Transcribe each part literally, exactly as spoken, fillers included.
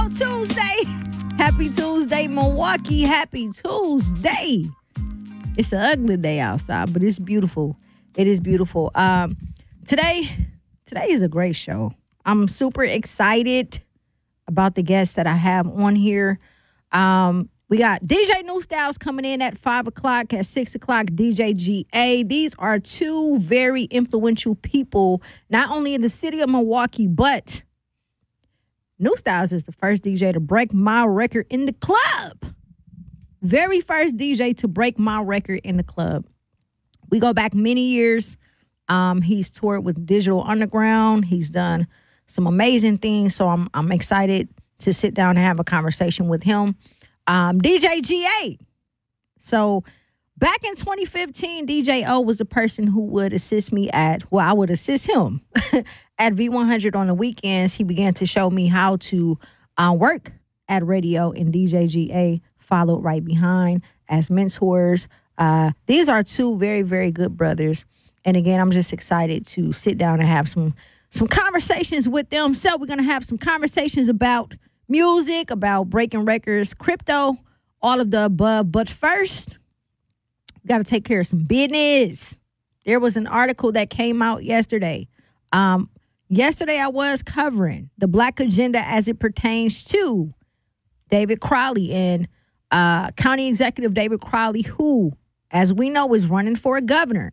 y'all. Tuesday. Happy Tuesday, Milwaukee. Happy Tuesday. It's an ugly day outside, but it's beautiful. It is beautiful. Um, today, today is a great show. I'm super excited about the guests that I have on here. Um, we got D J New Styles coming in at five o'clock. At six o'clock, D J G A. These are two very influential people, not only in the city of Milwaukee, but New Styles is the first D J to break my record in the club. Very first D J to break my record in the club. We go back many years. Um, he's toured with Digital Underground. He's done some amazing things. So I'm I'm excited to sit down and have a conversation with him. Um, D J G A. So back in twenty fifteen, D J O was the person who would assist me at, well, I would assist him at V one hundred on the weekends. He began to show me how to uh, work at radio, and D J G A followed right behind as mentors. Uh, these are two very, very good brothers. And again, I'm just excited to sit down and have some some conversations with them. So we're going to have some conversations about music, about breaking records, crypto, all of the above. But first, we got to take care of some business. There was an article that came out yesterday. Um, yesterday, I was covering the Black agenda as it pertains to David Crowley and uh, County Executive David Crowley, who, as we know, is running for a governor,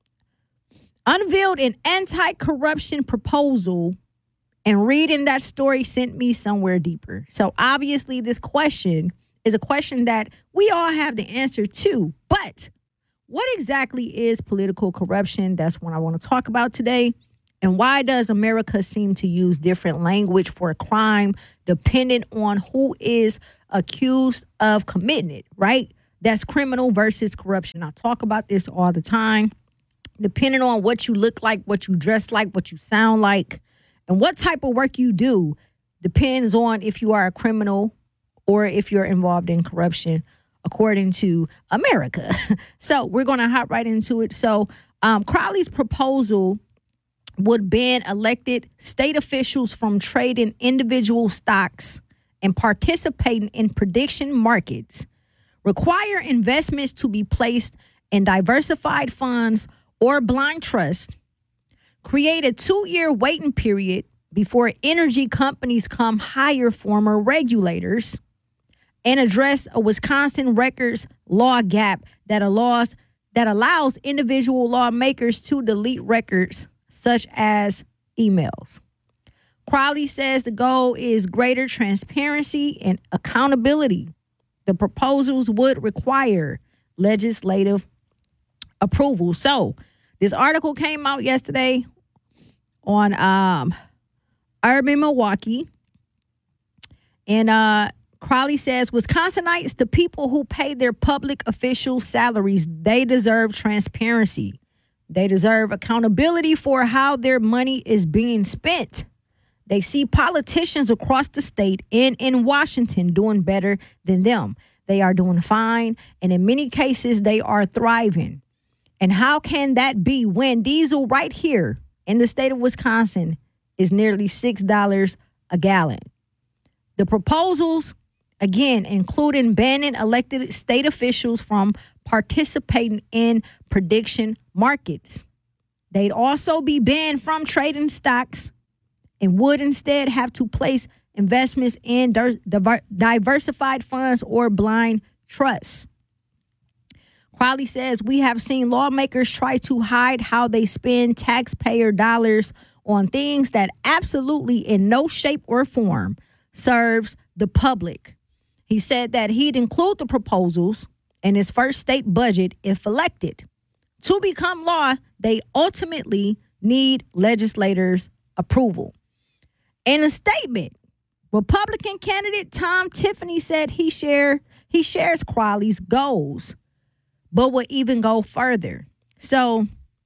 unveiled an anti-corruption proposal, and reading that story sent me somewhere deeper. So obviously this question is a question that we all have the answer to. But what exactly is political corruption? That's what I want to talk about today. And why does America seem to use different language for a crime depending on who is accused of committing it, right? That's criminal versus corruption. I talk about this all the time. Depending on what you look like, what you dress like, what you sound like, and what type of work you do depends on if you are a criminal or if you're involved in corruption, according to America. So we're going to hop right into it. So um, Crowley's proposal would ban elected state officials from trading individual stocks and participating in prediction markets, require investments to be placed in diversified funds or blind trust, create a two-year waiting period before energy companies come hire former regulators, and address a Wisconsin records law gap that allows that allows individual lawmakers to delete records such as emails. Crowley says the goal is greater transparency and accountability. The proposals would require legislative approval. So this article came out yesterday on um, Urban Milwaukee. And uh, Crowley says, Wisconsinites, the people who pay their public officials salaries, they deserve transparency. They deserve accountability for how their money is being spent. They see politicians across the state and in Washington doing better than them. They are doing fine, and in many cases, they are thriving. And how can that be when diesel right here in the state of Wisconsin is nearly six dollars a gallon? The proposals, again, including banning elected state officials from participating in prediction markets. They'd also be banned from trading stocks and would instead have to place investments in diversified funds or blind trusts. Crowley says, we have seen lawmakers try to hide how they spend taxpayer dollars on things that absolutely in no shape or form serves the public. He said that he'd include the proposals in his first state budget if elected. To become law, they ultimately need legislators' approval. In a statement, Republican candidate Tom Tiffany said he share he shares Crowley's goals, but will even go further. So,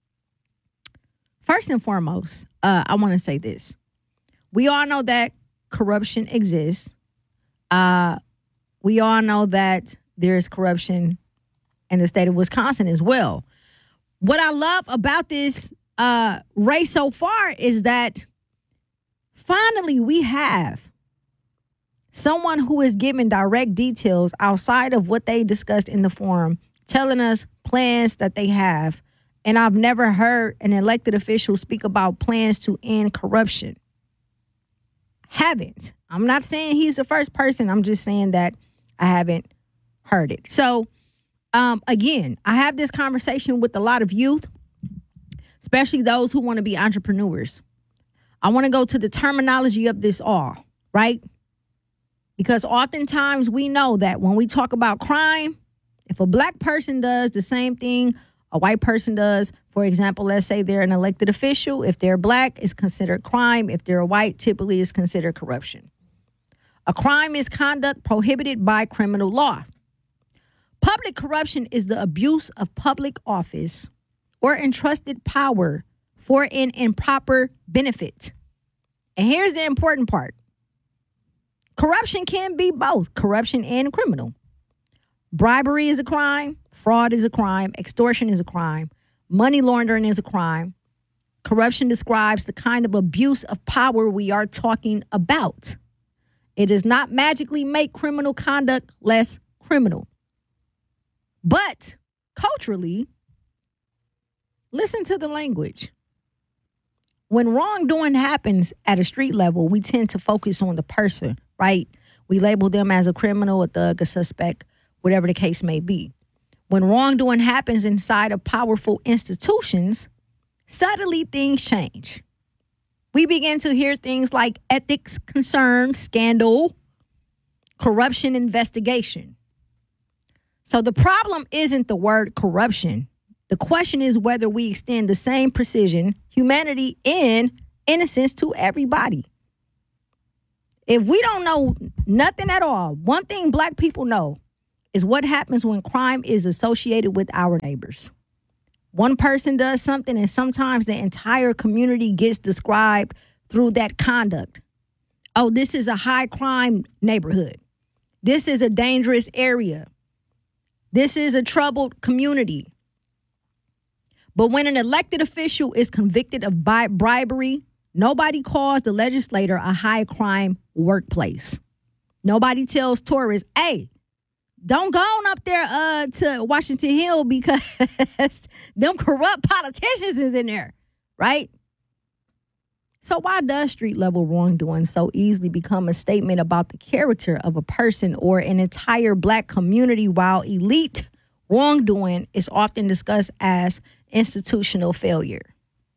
first and foremost, uh, I want to say this. We all know that corruption exists. Uh, we all know that there is corruption in the state of Wisconsin as well. What I love about this uh, race so far is that finally we have Someone who is giving direct details outside of what they discussed in the forum, telling us plans that they have. And I've never heard an elected official speak about plans to end corruption. Haven't. I'm not saying he's the first person. I'm just saying that I haven't heard it. So, um, again, I have this conversation with a lot of youth, especially those who want to be entrepreneurs. I want to go to the terminology of this all, right? Because oftentimes we know that when we talk about crime, if a black person does the same thing a white person does, for example, let's say they're an elected official, if they're black, it's considered crime. If they're white, typically it's considered corruption. A crime is conduct prohibited by criminal law. Public corruption is the abuse of public office or entrusted power for an improper benefit. And here's the important part. Corruption can be both corruption and criminal. Bribery is a crime. Fraud is a crime. Extortion is a crime. Money laundering is a crime. Corruption describes the kind of abuse of power we are talking about. It does not magically make criminal conduct less criminal. But culturally, listen to the language. When wrongdoing happens at a street level, we tend to focus on the person, right? We label them as a criminal, a thug, a suspect, whatever the case may be. When wrongdoing happens inside of powerful institutions, suddenly things change. We begin to hear things like ethics concern, scandal, corruption investigation. So the problem isn't the word corruption. The question is whether we extend the same precision, humanity, and innocence to everybody. If we don't know nothing at all, one thing black people know is what happens when crime is associated with our neighbors. One person does something and sometimes the entire community gets described through that conduct. Oh, this is a high crime neighborhood. This is a dangerous area. This is a troubled community. But when an elected official is convicted of bi- bribery, nobody calls the legislator a high crime workplace. Nobody tells tourists, hey, don't go on up there uh, to Washington Hill because them corrupt politicians is in there, right? So why does street level wrongdoing so easily become a statement about the character of a person or an entire black community, while elite wrongdoing is often discussed as institutional failure?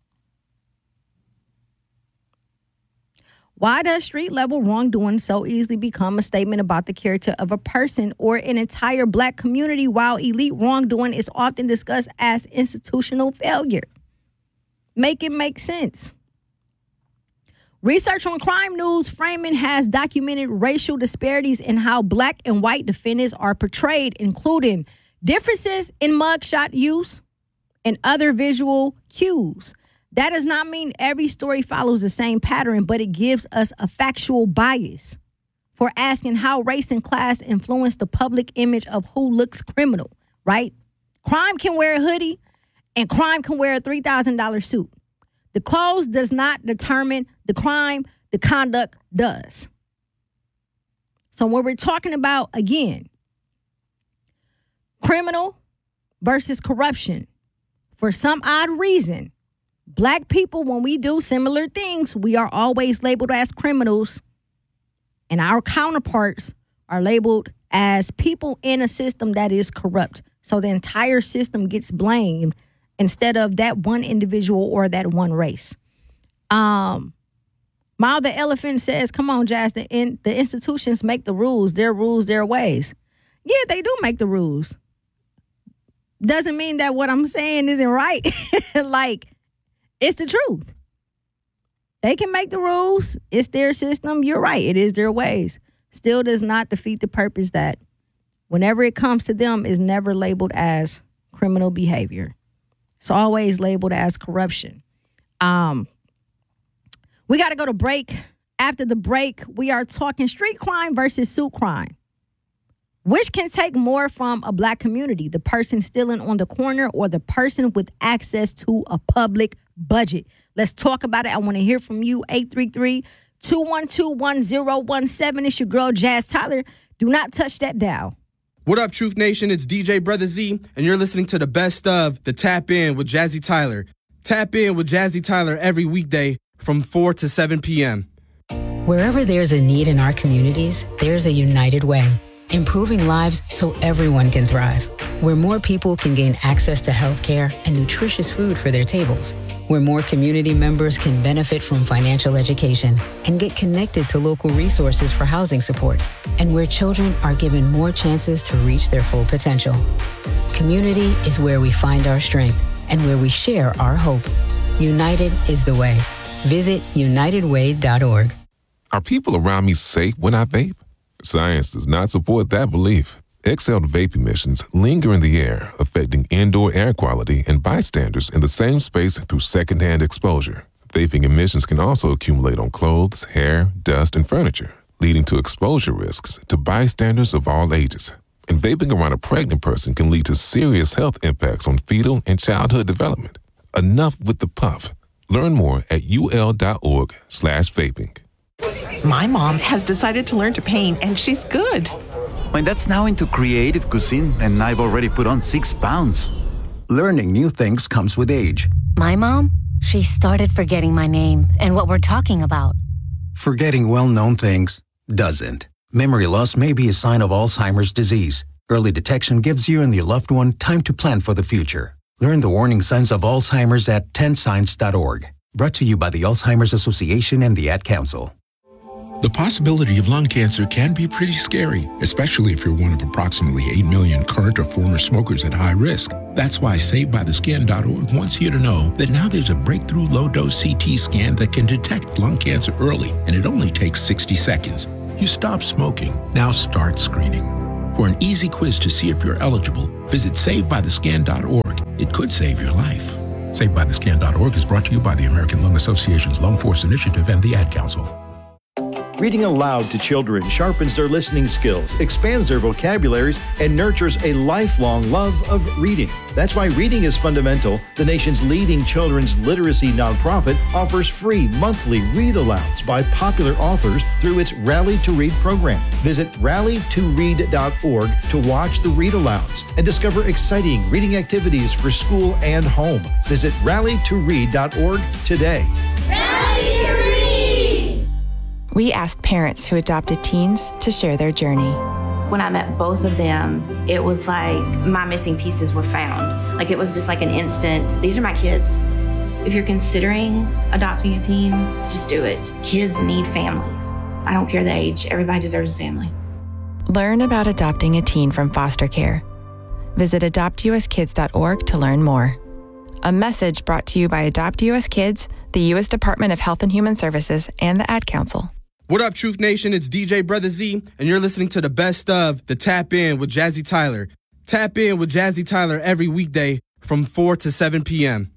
Why does street level wrongdoing so easily become a statement about the character of a person or an entire black community, while elite wrongdoing is often discussed as institutional failure? Make it make sense. Research on Crime News Framing has documented racial disparities in how black and white defendants are portrayed, including differences in mugshot use and other visual cues. That does not mean every story follows the same pattern, but it gives us a factual bias for asking how race and class influence the public image of who looks criminal, right? Crime can wear a hoodie and crime can wear a three thousand dollars suit. The clothes does not determine the crime, the conduct does. So when we're talking about, again, criminal versus corruption, for some odd reason, black people, when we do similar things, we are always labeled as criminals, and our counterparts are labeled as people in a system that is corrupt. So the entire system gets blamed instead of that one individual or that one race. Um, Mild the Elephant says, come on, Jazz, the, in, the institutions make the rules, their rules, their ways. Yeah, they do make the rules. Doesn't mean that what I'm saying isn't right. Like, it's the truth. They can make the rules. It's their system. You're right. It is their ways. Still does not defeat the purpose that whenever it comes to them is never labeled as criminal behavior. It's always labeled as corruption. Um, we got to go to break. After the break, we are talking street crime versus suit crime. Which can take more from a black community, the person stealing on the corner or the person with access to a public budget? Let's talk about it. I want to hear from you. eight three three, two one two, one zero one seven. It's your girl, Jazz Tyler. Do not touch that dial. What up, Truth Nation? It's D J Brother Z, and you're listening to the best of the Tap In with Jazzy Tyler. Tap In with Jazzy Tyler every weekday from four to seven p.m. Wherever there's a need in our communities, there's a United Way. Improving lives so everyone can thrive. Where more people can gain access to healthcare and nutritious food for their tables. Where more community members can benefit from financial education and get connected to local resources for housing support. And where children are given more chances to reach their full potential. Community is where we find our strength and where we share our hope. United is the way. Visit united way dot org. Are people around me safe when I vape? Science does not support that belief. Exhaled vape emissions linger in the air, affecting indoor air quality and bystanders in the same space through secondhand exposure. Vaping emissions can also accumulate on clothes, hair, dust, and furniture, leading to exposure risks to bystanders of all ages. And vaping around a pregnant person can lead to serious health impacts on fetal and childhood development. Enough with the puff. Learn more at ul.org slash vaping. My mom has decided to learn to paint, and she's good. My dad's now into creative cuisine, and I've already put on six pounds. Learning new things comes with age. My mom, she started forgetting my name and what we're talking about. Forgetting well-known things doesn't. Memory loss may be a sign of Alzheimer's disease. Early detection gives you and your loved one time to plan for the future. Learn the warning signs of Alzheimer's at ten signs dot org. Brought to you by the Alzheimer's Association and the Ad Council. The possibility of lung cancer can be pretty scary, especially if you're one of approximately eight million current or former smokers at high risk. That's why Saved By The Skin dot org wants you to know that now there's a breakthrough low-dose C T scan that can detect lung cancer early, and it only takes sixty seconds. You stop smoking, now start screening. For an easy quiz to see if you're eligible, visit Saved By The Skin dot org. It could save your life. Saved By The Skin dot org is brought to you by the American Lung Association's Lung Force Initiative and the Ad Council. Reading aloud to children sharpens their listening skills, expands their vocabularies, and nurtures a lifelong love of reading. That's why Reading is Fundamental, the nation's leading children's literacy nonprofit, offers free monthly read-alouds by popular authors through its Rally to Read program. Visit rally to read dot org to watch the read-alouds and discover exciting reading activities for school and home. Visit rally to read dot org today. Rally to Read! We asked parents who adopted teens to share their journey. When I met both of them, it was like my missing pieces were found. Like it was just like an instant, these are my kids. If you're considering adopting a teen, just do it. Kids need families. I don't care the age, everybody deserves a family. Learn about adopting a teen from foster care. Visit adopt u s kids dot org to learn more. A message brought to you by Adopt U S Kids, the U S Department of Health and Human Services, and the Ad Council. What up, Truth Nation? It's D J Brother Z, and you're listening to the best of the Tap In with Jazzy Tyler. Tap In with Jazzy Tyler every weekday from four to seven p.m.